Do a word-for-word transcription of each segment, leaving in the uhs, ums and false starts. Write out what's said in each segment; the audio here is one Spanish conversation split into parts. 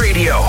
Radio.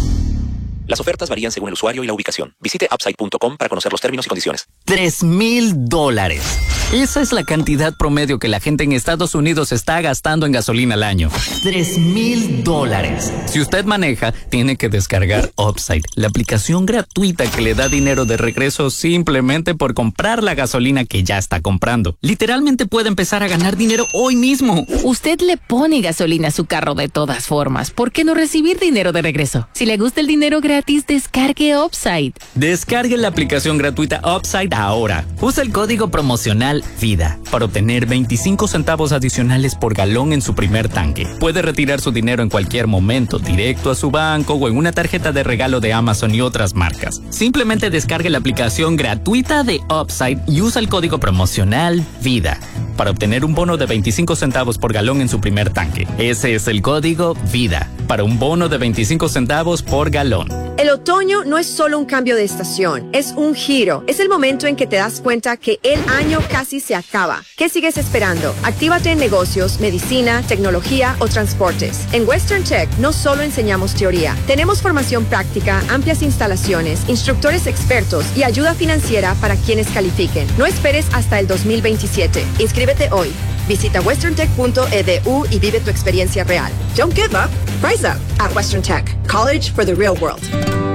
Las ofertas varían según el usuario y la ubicación. Visite upside punto com para conocer los términos y condiciones. Tres mil dólares. Esa es la cantidad promedio que la gente en Estados Unidos está gastando en gasolina al año. Tres mil dólares. Si usted maneja, tiene que descargar Upside, la aplicación gratuita que le da dinero de regreso simplemente por comprar la gasolina que ya está comprando. Literalmente puede empezar a ganar dinero hoy mismo. Usted le pone gasolina a su carro de todas formas. ¿Por qué no recibir dinero de regreso? Si le gusta el dinero gratis, descargue Upside. Descargue la aplicación gratuita Upside ahora. Usa el código promocional VIDA para obtener veinticinco centavos adicionales por galón en su primer tanque. Puede retirar su dinero en cualquier momento, directo a su banco o en una tarjeta de regalo de Amazon y otras marcas. Simplemente descargue la aplicación gratuita de Upside y usa el código promocional VIDA para obtener un bono de veinticinco centavos por galón en su primer tanque. Ese es el código VIDA para un bono de veinticinco centavos por galón. El otoño no es solo un cambio de estación, es un giro. Es el momento en que te das cuenta que el año casi se acaba. ¿Qué sigues esperando? Actívate en negocios, medicina, tecnología o transportes. En Western Tech no solo enseñamos teoría. Tenemos formación práctica, amplias instalaciones, instructores expertos y ayuda financiera para quienes califiquen. No esperes hasta el dos mil veintisiete. Inscríbete hoy. Visita western tech punto e d u y vive tu experiencia real. Don't give up. Rise up at Western Tech. College for the real world.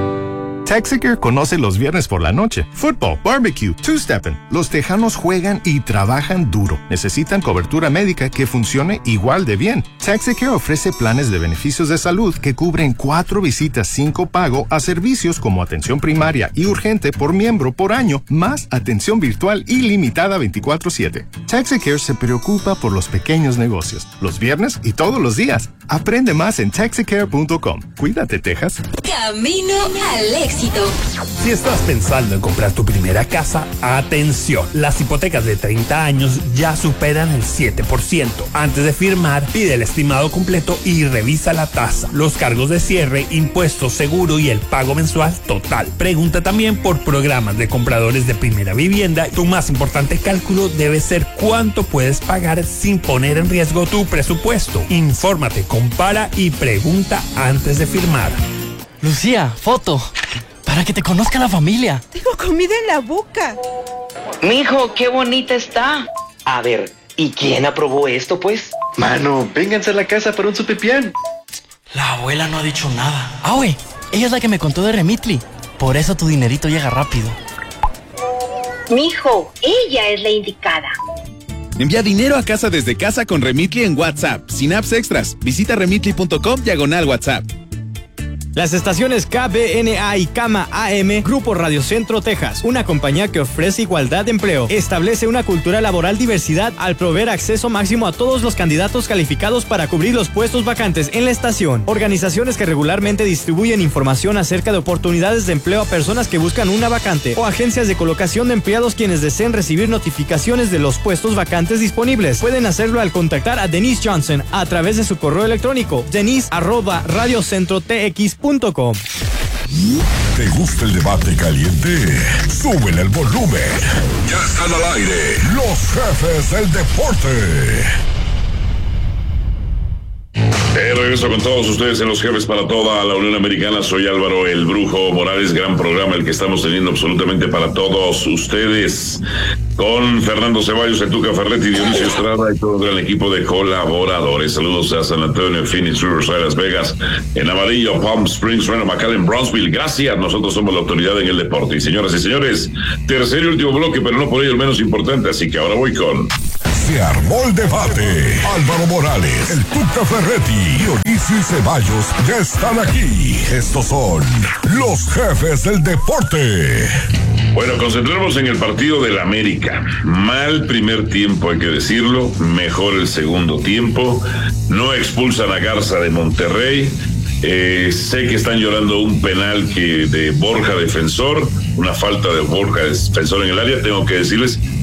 Texaker conoce los viernes por la noche. Football, barbecue, two-stepping. Los tejanos juegan y trabajan duro. Necesitan cobertura médica que funcione igual de bien. Texaker ofrece planes de beneficios de salud que cubren cuatro visitas sin copago a servicios como atención primaria y urgente por miembro por año, más atención virtual ilimitada veinticuatro siete. Texaker se preocupa por los pequeños negocios, los viernes y todos los días. Aprende más en texacare punto com. Cuídate, Texas. Camino al éxito. Si estás pensando en comprar tu primera casa, atención, las hipotecas de treinta años ya superan el siete por ciento. Antes de firmar, pide el estimado completo y revisa la tasa, los cargos de cierre, impuestos, seguro y el pago mensual total. Pregunta también por programas de compradores de primera vivienda. Tu más importante cálculo debe ser cuánto puedes pagar sin poner en riesgo tu presupuesto. Infórmate, compara y pregunta antes de firmar. Lucía, foto. Para que te conozca la familia. Tengo comida en la boca. Mijo, qué bonita está. A ver, ¿y quién aprobó esto, pues? Mano, vénganse a la casa para un supipián. La abuela no ha dicho nada. Ah, güey, ella es la que me contó de Remitly. Por eso tu dinerito llega rápido. Mijo, ella es la indicada. Envía dinero a casa desde casa con Remitly en WhatsApp, sin apps extras. Visita remitly punto com diagonal WhatsApp. Las estaciones K B N A y Kama A M, Grupo Radio Centro Texas, una compañía que ofrece igualdad de empleo, establece una cultura laboral diversidad al proveer acceso máximo a todos los candidatos calificados para cubrir los puestos vacantes en la estación. Organizaciones que regularmente distribuyen información acerca de oportunidades de empleo a personas que buscan una vacante o agencias de colocación de empleados quienes deseen recibir notificaciones de los puestos vacantes disponibles. Pueden hacerlo al contactar a Denise Johnson a través de su correo electrónico denise arroba radiocentrotx punto com. ¿Te gusta el debate caliente? Súbele el volumen. Ya están al aire los jefes del deporte. Eh, regreso con todos ustedes en Los Jefes para toda la Unión Americana. Soy Álvaro el Brujo Morales. Gran programa el que estamos teniendo absolutamente para todos ustedes. Con Fernando Ceballos, el Tuca Ferretti, Dionisio Estrada y todo el gran equipo de colaboradores. Saludos a San Antonio, Phoenix, Riverside, Las Vegas, en amarillo, Palm Springs, Reno, McAllen, Brownsville. Gracias, nosotros somos la autoridad en el deporte. Y señoras y señores, tercer y último bloque, pero no por ello el menos importante. Así que ahora voy con... Se armó el debate. Álvaro Morales, el Tuca Ferretti, Dionisio y Ceballos ya están aquí. Estos son los jefes del deporte. Bueno, concentremos en el partido del América. Mal primer tiempo, hay que decirlo. Mejor el segundo tiempo. No expulsan a Garza de Monterrey. Eh, sé que están llorando un penal que de Borja Defensor, una falta de Borja Defensor en el área. Tengo que decirles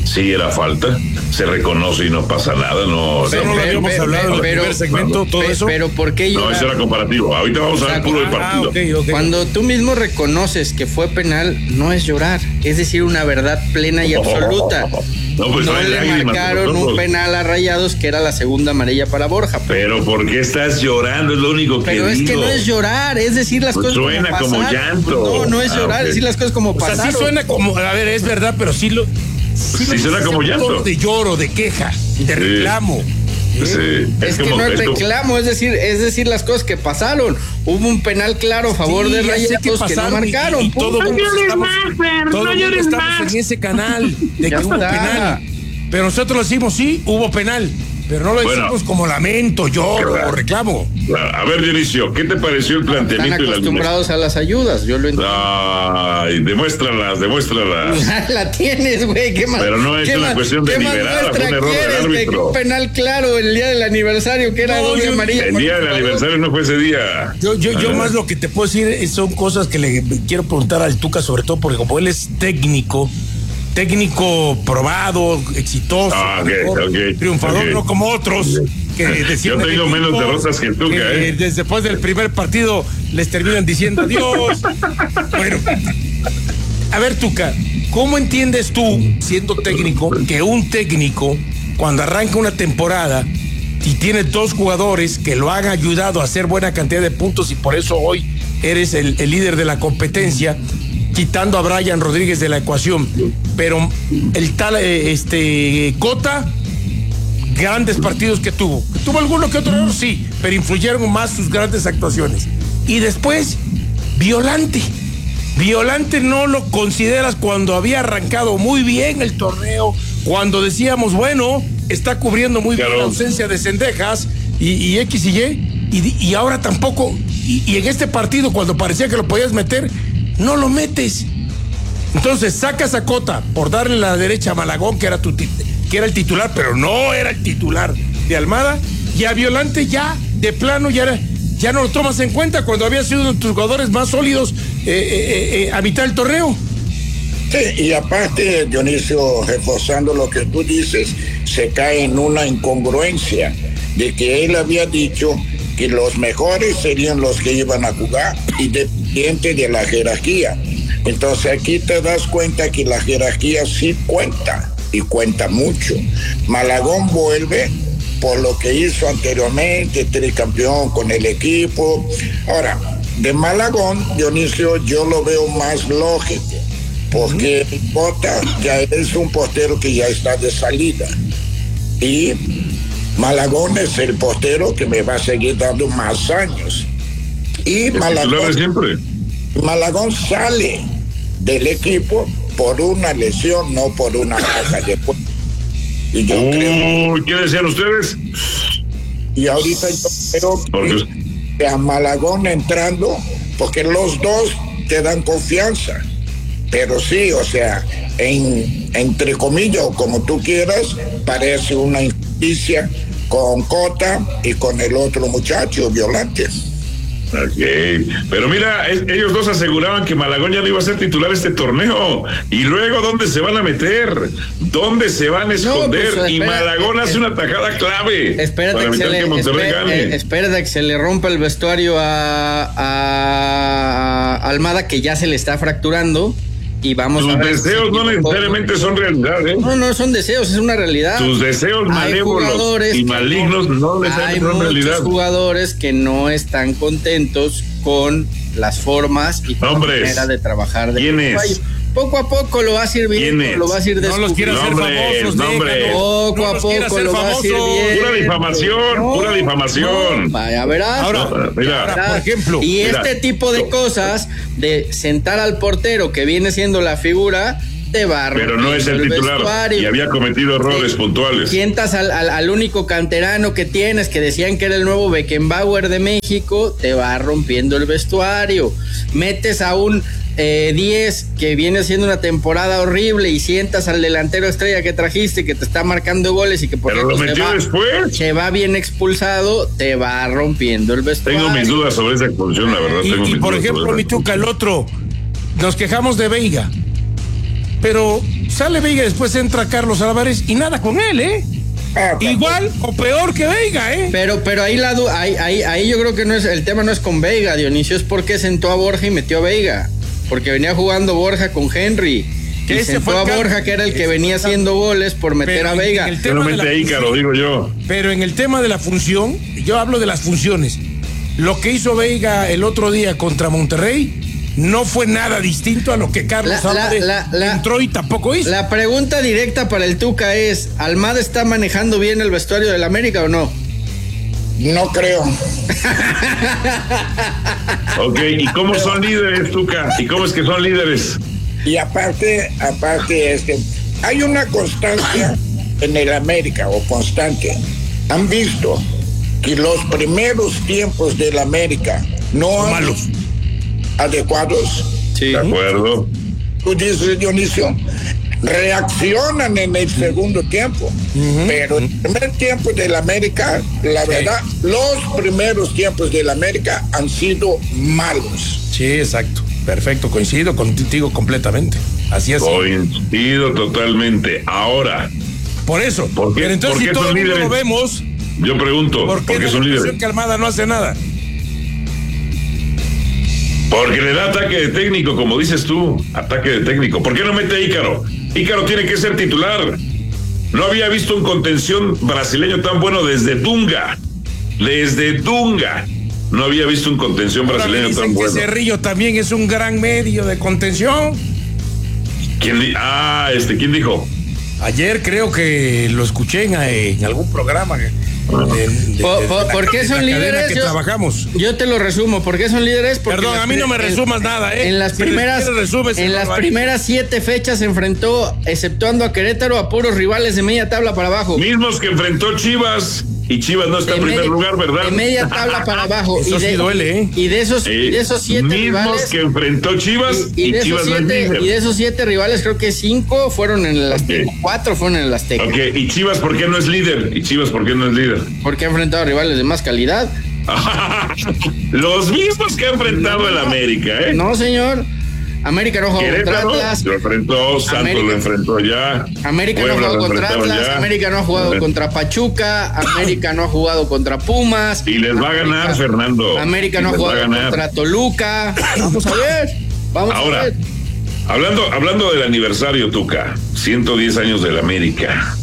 sí era falta, se reconoce y no pasa nada, no. Pero no lo habíamos pero, hablado pero, en el pero, primer segmento, todo pero, eso. Pero ¿por qué llorar? No, eso era comparativo. Ahorita vamos a ver puro del partido. Ah, okay, okay. Cuando tú mismo reconoces que fue penal, no es llorar, es decir, una verdad plena y absoluta. No, pues no no le marcaron un penal a Rayados, que era la segunda amarilla para Borja. Pero ¿por qué estás llorando? Es lo único que Pero digo. es que no es llorar, es decir las pues cosas suena como pasaron. como llanto. No, no es llorar, ah, okay. Es decir las cosas como pasaron. O sea, sí suena como, a ver, es verdad, pero sí lo... Sí, sí suena como llanto. De lloro, de queja, de reclamo. Sí. Sí, es, es que como, no es reclamo, es decir, es decir las cosas que pasaron. Hubo un penal claro a favor sí, de Rayados que, que no marcaron. Y, y todo no llores más, Fer, no llores más. En ese canal de que hubo penal. Pero nosotros lo decimos, sí, hubo penal. Pero no lo decimos bueno, como lamento, lloro claro, o reclamo. Claro. A ver, Dionisio, ¿qué te pareció el planteamiento? Están acostumbrados a las ayudas, yo lo entiendo. Ay, demuéstralas, demuéstralas. La tienes, güey, qué más. Pero no es una más, cuestión de liberar, fue un error del árbitro. Un penal claro el día del aniversario, que era no, doble amarilla. El día del aniversario no fue ese día. Yo, yo, yo más lo que te puedo decir son cosas que le quiero preguntar al Tuca, sobre todo porque como él es técnico, técnico probado, exitoso, ah, okay, okay, triunfador, okay. No como otros que decían. Yo tengo menos derrotas que tú, que ¿eh? Después del primer partido les terminan diciendo adiós. Bueno, a ver, Tuca, ¿cómo entiendes tú, siendo técnico, que un técnico, cuando arranca una temporada y tiene dos jugadores que lo han ayudado a hacer buena cantidad de puntos y por eso hoy eres el, el líder de la competencia, quitando a Brian Rodríguez de la ecuación, pero el tal este Cota, grandes partidos que tuvo, tuvo alguno que otro error, sí, pero influyeron más sus grandes actuaciones. Y después, Violante, Violante no lo consideras cuando había arrancado muy bien el torneo, cuando decíamos, bueno, está cubriendo muy claro. bien la ausencia de Cendejas y, y X y Y, y, y ahora tampoco, y, y en este partido cuando parecía que lo podías meter, no lo metes. Entonces sacas a Cota por darle la derecha a Malagón, que era tu que era el titular, pero no era el titular de Almada, y a Violante ya de plano ya era, ya no lo tomas en cuenta cuando había sido uno de tus jugadores más sólidos eh, eh, eh, a mitad del torneo. Sí, y aparte, Dionisio, reforzando lo que tú dices, se cae en una incongruencia de que él había dicho que los mejores serían los que iban a jugar, independiente de la jerarquía. Entonces aquí te das cuenta que la jerarquía sí cuenta, y cuenta mucho. Malagón vuelve por lo que hizo anteriormente, tricampeón con el equipo. Ahora, de Malagón, Dionisio, yo lo veo más lógico, porque Cota ya es un portero que ya está de salida. Y Malagón es el portero que me va a seguir dando más años. Y Malagón, siempre. Malagón sale del equipo por una lesión, no por una baja de puesto. Y yo uh, creo. ¿Qué decían ustedes? Y ahorita yo creo que, que a Malagón entrando, porque los dos te dan confianza. Pero sí, o sea, en, entre comillas, o como tú quieras, parece una injusticia con Cota y con el otro muchacho, Violante. Ok, pero mira, es, ellos dos aseguraban que Malagón ya no iba a ser titular este torneo. Y luego, ¿dónde se van a meter? ¿Dónde se van a esconder? No, pues, y espera, Malagón hace una tajada clave. Espérate para que, se le, que Monterrey espera, gane. Eh, espérate que se le rompa el vestuario a, a, a Almada, que ya se le está fracturando. Y vamos Tus a ver deseos si no necesariamente son realidad, ¿eh? No, no son deseos, es una realidad. Tus deseos malévolos y malignos no, no necesariamente son realidad. Hay muchos jugadores que no están contentos con las formas y con la manera de trabajar de ¿Quién es? Poco a poco lo vas a ir viendo, lo vas a ir descubriendo. No los quieras hacer famosos, nombre. Poco no a poco lo vas a ir viendo. Pura difamación, no, pura difamación. No, vaya, verás. Ahora, mira, verás. Por ejemplo. Y mira, este tipo de cosas, de sentar al portero que viene siendo la figura, te va a pero no es el, el titular vestuario. Y había cometido errores sí. puntuales. Sientas al, al, al único canterano que tienes, que decían que era el nuevo Beckenbauer de México, te va rompiendo el vestuario. Metes a un eh, diez que viene haciendo una temporada horrible y sientas al delantero estrella que trajiste, que te está marcando goles y que por pero lo metió se va, después. se va bien expulsado, te va rompiendo el vestuario. Tengo mis dudas sobre esa expulsión, la verdad. Y, tengo y mis por dudas ejemplo, mi Tuca, el otro, nos quejamos de Veiga, pero Sale Veiga, después entra Carlos Álvarez y nada con él, ¿eh? Ah, igual o peor que Veiga, ¿eh? Pero, pero ahí, la, ahí, ahí, ahí yo creo que no es, el tema no es con Veiga, Dionisio, es porque sentó a Borja y metió a Veiga. Porque venía jugando Borja con Henry. Que y sentó a Borja, que era el que venía haciendo goles por meter pero a Veiga. Pero mete ahí, Caro, digo yo. Pero en el tema de la función, yo hablo de las funciones. Lo que hizo Veiga el otro día contra Monterrey no fue nada distinto a lo que Carlos la, Álvarez la, la, entró y tampoco hizo. La pregunta directa para el Tuca es, ¿Almada está manejando bien el vestuario del América o no? No creo. Ok, ¿y cómo son líderes, Tuca? ¿Y cómo es que son líderes? Y aparte, aparte, este, hay una constancia en el América, o constante. Han visto que los primeros tiempos del América no han malos, adecuados. Sí. De acuerdo. Tú dices, Dionisio, reaccionan en el segundo tiempo, uh-huh. pero el primer tiempo del América, la verdad, sí. los primeros tiempos del América han sido malos. Sí, exacto. Perfecto, coincido contigo completamente. Así es. Coincido totalmente. Ahora. Por eso. ¿Por qué, pero entonces ¿por qué si todo son el mundo líderes? Lo vemos. Yo pregunto, ¿por qué, ¿por qué son líderes? Que Almada no hace nada. Porque le da ataque de técnico, como dices tú, ataque de técnico. ¿Por qué no mete a Ícaro? Ícaro tiene que ser titular. No había visto un contención brasileño tan bueno desde Dunga. Desde Dunga. No había visto un contención Ahora brasileño dicen tan que bueno. Cerrillo también es un gran medio de contención. ¿Quién di- ah, este, ¿quién dijo? Ayer creo que lo escuché en, en algún programa. De, de, ¿Por, de, por, de ¿por qué son líderes? Que yo, trabajamos. Yo te lo resumo. ¿Por qué son líderes? Porque Perdón, a mí no me resumas en, nada, ¿eh? En las si primeras, resumes, en las primeras siete fechas se enfrentó, exceptuando a Querétaro, a puros rivales de media tabla para abajo. Mismos que enfrentó Chivas. Y Chivas no está de en primer media, lugar, ¿verdad? De media tabla para abajo. Eso y de, sí duele, ¿eh? Y de esos, eh, de esos siete mismos rivales. que enfrentó Chivas y, y, y, de Chivas esos no siete, es líder. y de esos siete rivales, creo que cinco fueron en el Azteca. Okay. Cuatro fueron en el Azteca. Ok, ¿y Chivas por qué no es líder? ¿Y Chivas por qué no es líder? Porque ha enfrentado a rivales de más calidad. Los mismos que ha enfrentado no, el América, ¿eh? No, señor. América no jugó contra Atlas. Lo enfrentó, Santos América, lo enfrentó ya. América Puebla no jugado contra Atlas, ya. América no ha jugado América. contra Pachuca, América no ha jugado contra Pumas. Y les América, va a ganar, Fernando. América no ha jugado contra Toluca. Vamos a ver. Vamos Ahora, a ver. Hablando, hablando del aniversario, Tuca, ciento diez años del América.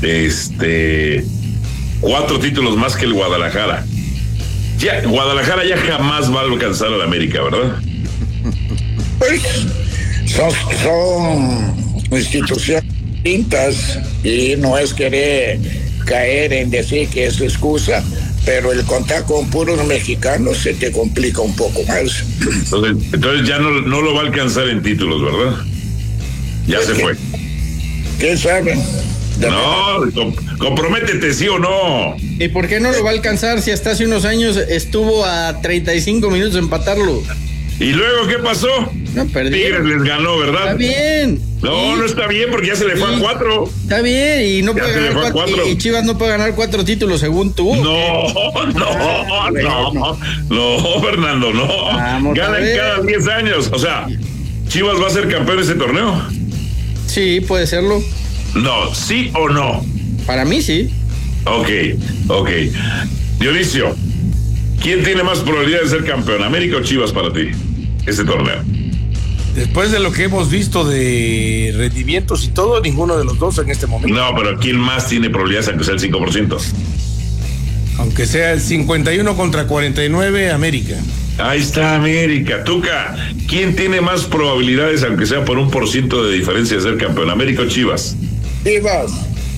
Este, cuatro títulos más que el Guadalajara. Ya, Guadalajara ya jamás va a alcanzar al América, ¿verdad? Pues son, son instituciones distintas y no es querer caer en decir que es excusa, pero el contar con puros mexicanos se te complica un poco más. Entonces, entonces ya no, no lo va a alcanzar en títulos, ¿verdad? Ya se fue. ¿Qué saben? No, comp- comprométete, sí o no. ¿Y por qué no lo va a alcanzar si hasta hace unos años estuvo a treinta y cinco minutos de empatarlo? ¿Y luego qué pasó? No, perdió. Tigres les ganó, ¿verdad? Está bien. No, ¿Y? no está bien porque ya se le fue ¿Y? a cuatro. Está bien, y no ya puede se ganar le fue cuatro, cuatro. Y Chivas no puede ganar cuatro títulos según tú. No, no, no, no, Fernando, no. Vamos Ganan cada diez años. O sea, ¿Chivas va a ser campeón de ese torneo? Sí, puede serlo. No, ¿sí o no? Para mí sí. Ok, ok. Dionisio, ¿quién tiene más probabilidad de ser campeón, América o Chivas para ti, ese torneo? Después de lo que hemos visto de rendimientos y todo, ninguno de los dos en este momento. No, pero ¿quién más tiene probabilidades aunque sea el cinco por ciento? Aunque sea el cincuenta y uno contra cuarenta y nueve, América. Ahí está América. Tuca, ¿quién tiene más probabilidades, aunque sea por un por ciento de diferencia, de ser campeón, América o Chivas? Chivas.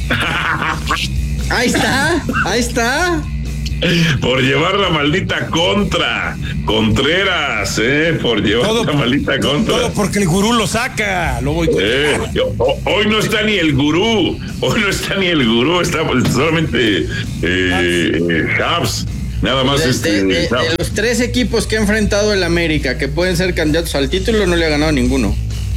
Ahí está, ahí está. Por llevar la maldita contra. Contreras, ¿eh? Por llevar todo, la maldita contra. Todo porque el gurú lo saca. Lo voy eh, yo, hoy no está ni el gurú. Hoy no está ni el gurú. Está solamente eh, Habs. Nada más de, este. De, de, de los tres equipos que ha enfrentado el América, que pueden ser candidatos al título, no le ha ganado ninguno.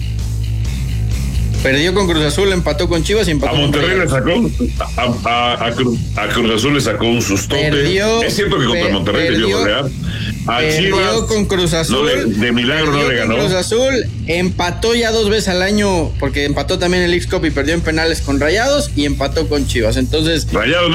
Perdió con Cruz Azul, empató con Chivas y empató a Monterrey le sacó a, a, a, Cruz, a Cruz Azul le sacó un sustote. Perdió, es cierto que contra per, Monterrey perdió, le dio golear. A perdió Chivas, con Cruz Azul. no le, de milagro no le ganó. Cruz Azul empató ya dos veces al año, porque empató también el X-Cup y perdió en penales con Rayados y empató con Chivas. Entonces, Rayados